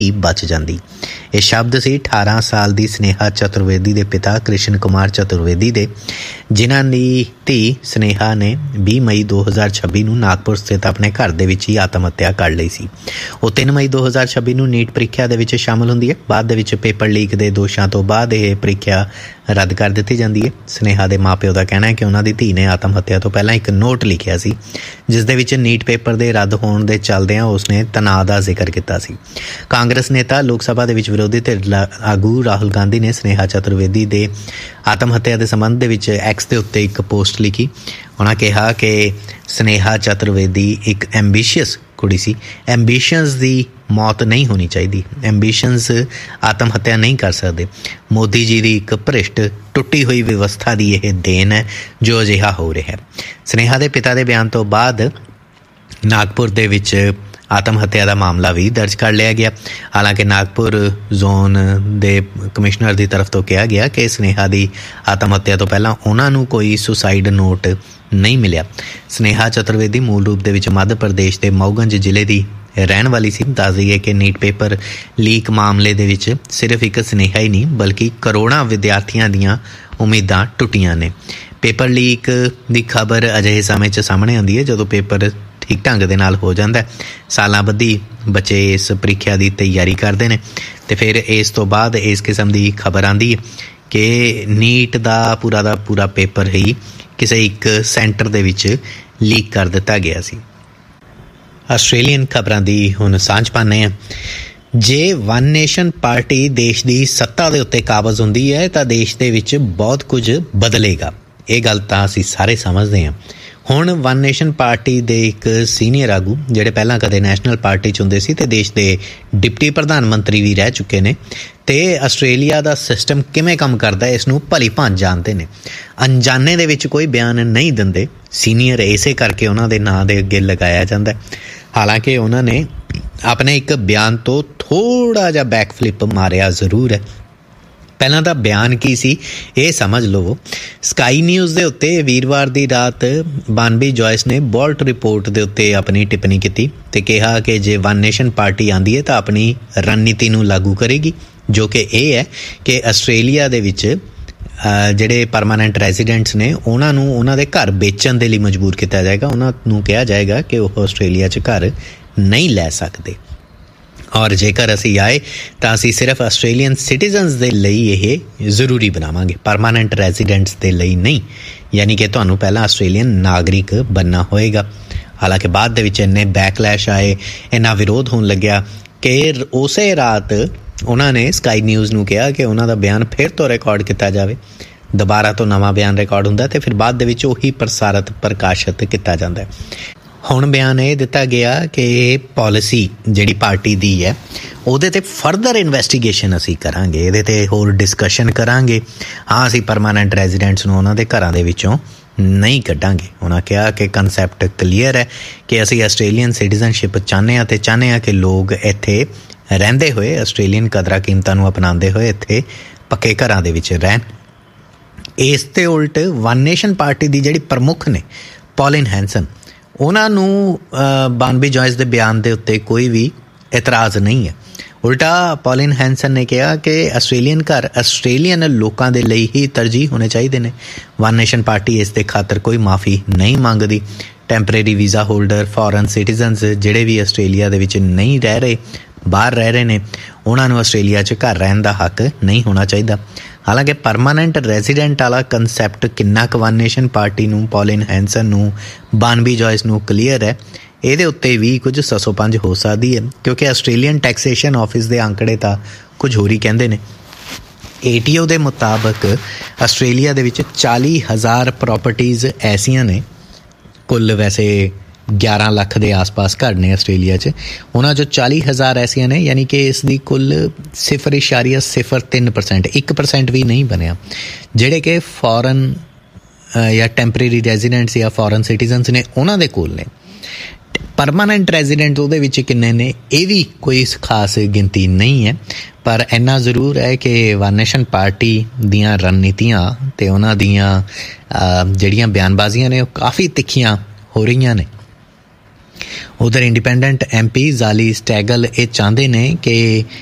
ਬਚ ਜਾਂਦੀ। ਇਹ ਸ਼ਬਦ ਸੀ 18 ਸਾਲ ਦੀ ਸਨੇਹਾ ਚਤੁਰਵੇਦੀ ਦੇ ਪਿਤਾ ਕ੍ਰਿਸ਼ਨ ਕੁਮਾਰ ਚਤੁਰਵੇਦੀ ਦੇ, ਜਿਨ੍ਹਾਂ ਦੀ ਧੀ ਸਨੇਹਾ ਨੇ 20 ਮਈ 2026 ਨੂੰ ਨਾਗਪੁਰ ਸਥਿਤ ਆਪਣੇ ਘਰ ਦੇ ਵਿੱਚ ਹੀ ਆਤਮ ਹੱਤਿਆ ਕਰ ਲਈ ਸੀ। ਉਹ 3 ਮਈ 2026 ਨੂੰ ਨੀਟ ਪ੍ਰੀਖਿਆ ਦੇ ਵਿੱਚ ਸ਼ਾਮਲ ਹੁੰਦੀ ਹੈ। ਬਾਅਦ ਦੇ ਵਿੱਚ ਪੇਪਰ ਲੀਕ ਦੇ ਦੋਸ਼ਾਂ ਤੋਂ ਬਾਅਦ ਇਹ ਪ੍ਰੀਖਿਆ ਰੱਦ ਕਰ ਦਿੱਤੀ ਜਾਂਦੀ ਹੈ। ਸਨੇਹਾ ਦੇ ਮਾਂ-ਪਿਓ ਦਾ ਕਹਿਣਾ ਹੈ ਕਿ ਉਹਨਾਂ ਦੀ ਧੀ ਨੇ ਆਤਮ ਹੱਤਿਆ ਤੋਂ ਪਹਿਲਾਂ ਇੱਕ ਨੋਟ ਲਿਖਿਆ ਸੀ, ਜਿਸ ਦੇ ਵਿੱਚ ਨੀਟ ਪੇਪਰ ਦੇ ਰੱਦ ਹੋਣ ਦੇ ਚੱਲਦਿਆਂ ਉਸਨੇ ਤਣਾਅ ਦਾ ਜ਼ਿਕਰ ਕੀਤਾ ਸੀ। ਕਾਂਗਰਸ ਨੇਤਾ ਲੋਕ ਸਭਾ ਦੇ ਵਿੱਚ ਵਿਰੋਧੀ ਧਿਰ ਆਗੂ ਰਾਹੁਲ ਗਾਂਧੀ ਨੇ ਸਨੇਹਾ ਚਤੁਰਵੇਦੀ ਦੇ ਆਤਮ ਹੱਤਿਆ ਦੇ ਸੰਬੰਧ ਦੇ ਵਿੱਚ ਐਕਸ ਦੇ ਉੱਤੇ ਇੱਕ ਪੋਸਟ ਲਿਖੀ। ਉਹਨਾਂ ਕਿਹਾ ਕਿ ਸਨੇਹਾ ਚਤੁਰਵੇਦੀ ਇੱਕ ਐਂਬੀਸ਼ੀਅਸ ਕੁੜੀ ਸੀ। ਐਂਬੀਸ਼ਨਸ ਦੀ ਮੌਤ ਨਹੀਂ ਹੋਣੀ ਚਾਹੀਦੀ। ਐਂਬੀਸ਼ਨਸ ਆਤਮ ਹੱਤਿਆ ਨਹੀਂ ਕਰ ਸਕਦੇ। ਮੋਦੀ ਜੀ ਦੀ ਇੱਕ ਭ੍ਰਿਸ਼ਟ ਟੁੱਟੀ ਹੋਈ ਵਿਵਸਥਾ ਦੀ ਇਹ ਦੇਣ ਹੈ ਜੋ ਅਜਿਹਾ ਹੋ ਰਿਹਾ ਹੈ। ਸਨੇਹਾ ਦੇ ਪਿਤਾ ਦੇ ਬਿਆਨ ਤੋਂ ਬਾਅਦ ਨਾਗਪੁਰ ਦੇ ਵਿੱਚ ਆਤਮ ਹੱਤਿਆ ਦਾ ਮਾਮਲਾ ਵੀ ਦਰਜ ਕਰ ਲਿਆ ਗਿਆ। ਹਾਲਾਂਕਿ ਨਾਗਪੁਰ ਜ਼ੋਨ ਦੇ ਕਮਿਸ਼ਨਰ ਦੀ ਤਰਫ ਤੋਂ ਕਿਹਾ ਗਿਆ ਕਿ ਸਨੇਹਾ ਦੀ ਆਤਮ ਹੱਤਿਆ ਤੋਂ ਪਹਿਲਾਂ ਉਹਨਾਂ ਨੂੰ ਕੋਈ ਸੁਸਾਈਡ ਨੋਟ ਨਹੀਂ ਮਿਲਿਆ। ਸਨੇਹਾ ਚਤੁਰਵੇਦੀ ਮੂਲ ਰੂਪ ਦੇ ਵਿੱਚ ਮੱਧ ਪ੍ਰਦੇਸ਼ ਦੇ ਮਊਗੰਜ ਜ਼ਿਲ੍ਹੇ ਦੀ ਰਹਿਣ ਵਾਲੀ ਸੀ। ਦੱਸ ਦਈਏ ਕਿ ਨੀਟ ਪੇਪਰ ਲੀਕ ਮਾਮਲੇ ਦੇ ਵਿੱਚ ਸਿਰਫ ਇੱਕ ਸਨੇਹਾ ਹੀ ਨਹੀਂ ਬਲਕਿ ਕਰੋੜਾਂ ਵਿਦਿਆਰਥੀਆਂ ਦੀਆਂ ਉਮੀਦਾਂ ਟੁੱਟੀਆਂ ਨੇ। ਪੇਪਰ ਲੀਕ ਦੀ ਖਬਰ ਅਜਿਹੇ ਸਮੇਂ 'ਚ ਸਾਹਮਣੇ ਆਉਂਦੀ ਹੈ ਜਦੋਂ ਪੇਪਰ ਠੀਕ ਢੰਗ ਦੇ ਨਾਲ ਹੋ ਜਾਂਦਾ। ਸਾਲਾਂ ਬੱਧੀ ਬੱਚੇ ਇਸ ਪ੍ਰੀਖਿਆ ਦੀ ਤਿਆਰੀ ਕਰਦੇ ਨੇ ਅਤੇ ਫਿਰ ਇਸ ਤੋਂ ਬਾਅਦ ਇਸ ਕਿਸਮ ਦੀ ਖਬਰ ਆਉਂਦੀ ਹੈ ਕਿ ਨੀਟ ਦਾ ਪੂਰਾ ਪੇਪਰ ਹੀ ਕਿਸੇ ਇੱਕ ਸੈਂਟਰ ਦੇ ਵਿੱਚ ਲੀਕ ਕਰ ਦਿੱਤਾ ਗਿਆ ਸੀ। ਆਸਟ੍ਰੇਲੀਅਨ ਖਬਰਾਂ ਦੀ ਹੁਣ ਸਾਂਝ ਪਾਉਂਦੇ ਹਾਂ। ਜੇ ਵਨ ਨੇਸ਼ਨ ਪਾਰਟੀ ਦੇਸ਼ ਦੀ ਸੱਤਾ ਦੇ ਉੱਤੇ ਕਾਬਜ਼ ਹੁੰਦੀ ਹੈ ਤਾਂ ਦੇਸ਼ ਦੇ ਵਿੱਚ ਬਹੁਤ ਕੁਝ ਬਦਲੇਗਾ। ਇਹ ਗੱਲ ਤਾਂ ਅਸੀਂ ਸਾਰੇ ਸਮਝਦੇ ਹਾਂ। ਹੁਣ ਵਨ ਨੇਸ਼ਨ ਪਾਰਟੀ ਦੇ ਇੱਕ ਸੀਨੀਅਰ ਆਗੂ ਜਿਹੜੇ ਪਹਿਲਾਂ ਕਦੇ ਨੈਸ਼ਨਲ ਪਾਰਟੀ 'ਚ ਹੁੰਦੇ ਸੀ ਅਤੇ ਦੇਸ਼ ਦੇ ਡਿਪਟੀ ਪ੍ਰਧਾਨ ਮੰਤਰੀ ਵੀ ਰਹਿ ਚੁੱਕੇ ਨੇ ਅਤੇ ਆਸਟ੍ਰੇਲੀਆ ਦਾ ਸਿਸਟਮ ਕਿਵੇਂ ਕੰਮ ਕਰਦਾ ਇਸ ਨੂੰ ਭਲੀ ਭਾਂਤ ਜਾਣਦੇ ਨੇ। ਅਣਜਾਣੇ ਦੇ ਵਿੱਚ ਕੋਈ ਬਿਆਨ ਨਹੀਂ ਦਿੰਦੇ। ਸੀਨੀਅਰ ਇਸੇ ਕਰਕੇ ਉਹਨਾਂ ਦੇ ਨਾਂ ਦੇ ਅੱਗੇ ਲਗਾਇਆ ਜਾਂਦਾ। ਹਾਲਾਂਕਿ ਉਹਨਾਂ ਨੇ ਆਪਣੇ ਇੱਕ ਬਿਆਨ ਤੋਂ ਥੋੜ੍ਹਾ ਜਿਹਾ ਬੈਕ ਫਲਿੱਪ ਮਾਰਿਆ ਜ਼ਰੂਰ ਹੈ। ਪਹਿਲਾਂ ਤਾਂ ਬਿਆਨ ਕੀ ਸੀ ਇਹ ਸਮਝ ਲਵੋ। ਸਕਾਈ ਨਿਊਜ਼ ਦੇ ਉੱਤੇ ਵੀਰਵਾਰ ਦੀ ਰਾਤ ਬਾਨਬੀ ਜੋਇਸ ਨੇ ਬੋਲਟ ਰਿਪੋਰਟ ਦੇ ਉੱਤੇ ਆਪਣੀ ਟਿੱਪਣੀ ਕੀਤੀ ਅਤੇ ਕਿਹਾ ਕਿ ਜੇ ਵਨ ਨੇਸ਼ਨ ਪਾਰਟੀ ਆਉਂਦੀ ਹੈ ਤਾਂ ਆਪਣੀ ਰਣਨੀਤੀ ਨੂੰ ਲਾਗੂ ਕਰੇਗੀ, ਜੋ ਕਿ ਇਹ ਹੈ ਕਿ ਆਸਟ੍ਰੇਲੀਆ ਦੇ ਵਿੱਚ ਜਿਹੜੇ ਪਰਮਾਨੈਂਟ ਰੈਜ਼ੀਡੈਂਟਸ ਨੇ ਉਹਨਾਂ ਨੂੰ ਉਹਨਾਂ ਦੇ ਘਰ ਵੇਚਣ ਦੇ ਲਈ ਮਜਬੂਰ ਕੀਤਾ ਜਾਏਗਾ। ਉਹਨਾਂ ਨੂੰ ਕਿਹਾ ਜਾਏਗਾ ਕਿ ਉਹ ਆਸਟ੍ਰੇਲੀਆ 'ਚ ਘਰ ਨਹੀਂ ਲੈ ਸਕਦੇ ਔਰ ਜੇਕਰ ਅਸੀਂ ਆਏ ਤਾਂ ਅਸੀਂ ਸਿਰਫ ਆਸਟ੍ਰੇਲੀਅਨ ਸਿਟੀਜ਼ਨਸ ਦੇ ਲਈ ਇਹ ਜ਼ਰੂਰੀ ਬਣਾਵਾਂਗੇ, ਪਰਮਾਨੈਂਟ ਰੈਜ਼ੀਡੈਂਟਸ ਦੇ ਲਈ ਨਹੀਂ। ਯਾਨੀ ਕਿ ਤੁਹਾਨੂੰ ਪਹਿਲਾਂ ਆਸਟ੍ਰੇਲੀਅਨ ਨਾਗਰਿਕ ਬਣਨਾ ਹੋਏਗਾ। ਹਾਲਾਂਕਿ ਬਾਅਦ ਦੇ ਵਿੱਚ ਇੰਨੇ ਬੈਕਲੈਸ਼ ਆਏ, ਇੰਨਾ ਵਿਰੋਧ ਹੋਣ ਲੱਗਿਆ ਕਿ ਉਸੇ ਰਾਤ ਉਹਨਾਂ ਨੇ ਸਕਾਈ ਨਿਊਜ਼ ਨੂੰ ਕਿਹਾ ਕਿ ਉਹਨਾਂ ਦਾ ਬਿਆਨ ਫਿਰ ਤੋਂ ਰਿਕਾਰਡ ਕੀਤਾ ਜਾਵੇ। ਦੁਬਾਰਾ ਤੋਂ ਨਵਾਂ ਬਿਆਨ ਰਿਕਾਰਡ ਹੁੰਦਾ ਅਤੇ ਫਿਰ ਬਾਅਦ ਦੇ ਵਿੱਚ ਉਹੀ ਪ੍ਰਕਾਸ਼ਿਤ ਕੀਤਾ ਜਾਂਦਾ। ਹੁਣ ਬਿਆਨ ਇਹ ਦਿੱਤਾ ਗਿਆ ਕਿ ਇਹ ਪਾਲਿਸੀ ਜਿਹੜੀ ਪਾਰਟੀ ਦੀ ਹੈ ਉਹਦੇ 'ਤੇ ਫਰਦਰ ਇਨਵੈਸਟੀਗੇਸ਼ਨ ਅਸੀਂ ਕਰਾਂਗੇ, ਇਹਦੇ 'ਤੇ ਹੋਰ ਡਿਸਕਸ਼ਨ ਕਰਾਂਗੇ। ਹਾਂ, ਅਸੀਂ ਪਰਮਾਨੈਂਟ ਰੈਜ਼ੀਡੈਂਟਸ ਨੂੰ ਉਹਨਾਂ ਦੇ ਘਰਾਂ ਦੇ ਵਿੱਚੋਂ ਨਹੀਂ ਕੱਢਾਂਗੇ। ਉਹਨਾਂ ਕਿਹਾ ਕਿ ਕਨਸੈਪਟ ਕਲੀਅਰ ਹੈ ਕਿ ਅਸੀਂ ਆਸਟ੍ਰੇਲੀਅਨ ਸਿਟੀਜ਼ਨਸ਼ਿਪ ਚਾਹੁੰਦੇ ਹਾਂ ਅਤੇ ਚਾਹੁੰਦੇ ਹਾਂ ਕਿ ਲੋਕ ਇੱਥੇ ਰਹਿੰਦੇ ਹੋਏ ਆਸਟ੍ਰੇਲੀਅਨ ਕਦਰਾਂ ਕੀਮਤਾਂ ਨੂੰ ਅਪਣਾਉਂਦੇ ਹੋਏ ਇੱਥੇ ਪੱਕੇ ਘਰਾਂ ਦੇ ਵਿੱਚ ਰਹਿਣ। ਇਸ ਦੇ ਉਲਟ ਵਨ ਨੇਸ਼ਨ ਪਾਰਟੀ ਦੀ ਜਿਹੜੀ ਪ੍ਰਮੁੱਖ ਨੇ ਪੌਲਿਨ ਹੈਂਸਨ, ਉਹਨਾਂ ਨੂੰ ਬਾਨਬੀ ਜੋਇਸ ਦੇ ਬਿਆਨ ਦੇ ਉੱਤੇ ਕੋਈ ਵੀ ਇਤਰਾਜ਼ ਨਹੀਂ ਹੈ। ਉਲਟਾ ਪੌਲਿਨ ਹੈਂਸਨ ਨੇ ਕਿਹਾ ਕਿ ਆਸਟ੍ਰੇਲੀਅਨ ਘਰ ਆਸਟ੍ਰੇਲੀਅਨ ਲੋਕਾਂ ਦੇ ਲਈ ਹੀ ਤਰਜੀਹ ਹੋਣੇ ਚਾਹੀਦੇ ਨੇ। ਵਨ ਨੇਸ਼ਨ ਪਾਰਟੀ ਇਸ ਦੇ ਖਾਤਰ ਕੋਈ ਮਾਫੀ ਨਹੀਂ ਮੰਗਦੀ। Temporary visa holder, foreign citizens ਜਿਹੜੇ ਵੀ ਆਸਟ੍ਰੇਲੀਆ ਦੇ ਵਿੱਚ ਨਹੀਂ ਰਹਿ ਰਹੇ, ਬਾਹਰ ਰਹਿ ਰਹੇ ਨੇ, ਉਹਨਾਂ ਨੂੰ ਆਸਟ੍ਰੇਲੀਆ 'ਚ ਘਰ ਰਹਿਣ ਦਾ ਹੱਕ ਨਹੀਂ ਹੋਣਾ ਚਾਹੀਦਾ। ਹਾਲਾਂਕਿ ਪਰਮਾਨੈਂਟ ਰੈਜ਼ੀਡੈਂਟ ਵਾਲਾ ਕੰਸੈਪਟ ਕਿੰਨਾ ਕੁ ਵਨ ਨੇਸ਼ਨ ਪਾਰਟੀ ਨੂੰ, ਪੌਲਿਨ ਹੈਂਸਨ ਨੂੰ, ਬਾਨਬੀ ਜੋਇਸ ਨੂੰ ਕਲੀਅਰ ਹੈ, ਇਹਦੇ ਉੱਤੇ ਵੀ ਕੁਝ ਸੱਸੋਪੰਜ ਹੋ ਸਕਦੀ ਹੈ ਕਿਉਂਕਿ ਆਸਟ੍ਰੇਲੀਅਨ ਟੈਕਸੇਸ਼ਨ ਆਫਿਸ ਦੇ ਅੰਕੜੇ ਤਾਂ ਕੁਝ ਹੋਰ ਹੀ ਕਹਿੰਦੇ ਨੇ। ATO ਦੇ ਮੁਤਾਬਕ ਆਸਟ੍ਰੇਲੀਆ ਦੇ ਵਿੱਚ 40,000 ਪ੍ਰਾਪਰਟੀਜ਼ ਐਸੀਆਂ ਨੇ, ਕੁੱਲ ਵੈਸੇ 11 ਲੱਖ ਦੇ ਆਸ-ਪਾਸ ਘਰ ਨੇ ਆਸਟ੍ਰੇਲੀਆ 'ਚ, ਉਹਨਾਂ 'ਚੋਂ 40,000 ਐਸੀਆਂ ਨੇ, ਯਾਨੀ ਕਿ ਇਸ ਦੀ ਕੁੱਲ 0.03%, 1% ਵੀ ਨਹੀਂ ਬਣਿਆ, ਜਿਹੜੇ ਕਿ ਫੋਰਨ ਜਾਂ ਟੈਂਪਰੇਰੀ ਰੈਜ਼ੀਡੈਂਟਸ ਜਾਂ ਫੋਰਨ ਸਿਟੀਜ਼ਨਸ ਨੇ ਉਹਨਾਂ ਦੇ ਕੋਲ ਨੇ। ਪਰਮਾਨੈਂਟ ਰੈਜ਼ੀਡੈਂਟ ਉਹਦੇ ਵਿੱਚ ਕਿੰਨੇ ਨੇ ਇਹ ਵੀ ਕੋਈ ਖਾਸ ਗਿਣਤੀ ਨਹੀਂ ਹੈ, ਪਰ ਇੰਨਾ ਜ਼ਰੂਰ ਹੈ ਕਿ ਵਨ ਨੇਸ਼ਨ ਪਾਰਟੀ ਦੀਆਂ ਰਣਨੀਤੀਆਂ ਅਤੇ ਉਹਨਾਂ ਦੀਆਂ ਜਿਹੜੀਆਂ ਬਿਆਨਬਾਜ਼ੀਆਂ ਨੇ ਉਹ ਕਾਫੀ ਤਿੱਖੀਆਂ ਹੋ ਰਹੀਆਂ ਨੇ। ਉਧਰ ਇੰਡੀਪੈਂਡੈਂਟ MP ਜ਼ਾਲੀ ਸਟੈਗਲ ਇਹ ਚਾਹੁੰਦੇ ਨੇ ਕਿ